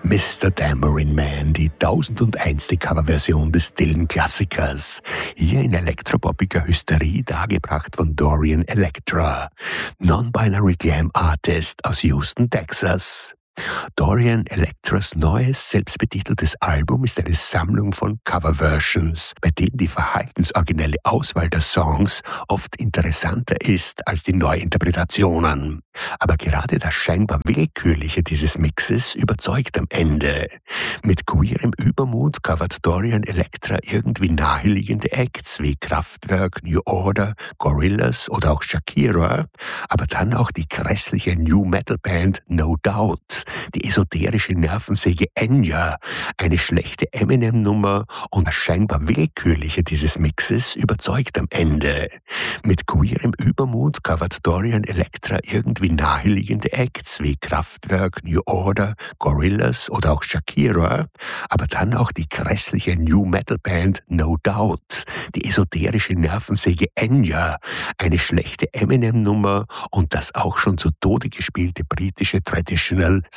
Mr. Tambourine Man, die 1001. Coverversion des Dylan-Klassikers. Hier in elektropoppiger Hysterie dargebracht von Dorian Electra, Non-Binary Glam Artist aus Houston, Texas. Dorian Electras neues, selbstbetiteltes Album ist eine Sammlung von Coverversions, bei denen die verhaltensoriginelle Auswahl der Songs oft interessanter ist als die Neuinterpretationen. Aber gerade das scheinbar Willkürliche dieses Mixes überzeugt am Ende. Mit queerem Übermut covert Dorian Electra irgendwie naheliegende Acts wie Kraftwerk, New Order, Gorillaz oder auch Shakira, aber dann auch die grässliche New Metal Band No Doubt, die esoterische Nervensäge Enya, eine schlechte Eminem-Nummer und das scheinbar Willkürliche dieses Mixes überzeugt am Ende. Mit queerem Übermut covert Dorian Electra irgendwie naheliegende Acts wie Kraftwerk, New Order, Gorillaz oder auch Shakira, aber dann auch die grässliche New Metal Band No Doubt, die esoterische Nervensäge Enya, eine schlechte Eminem-Nummer und das auch schon zu Tode gespielte britische Traditional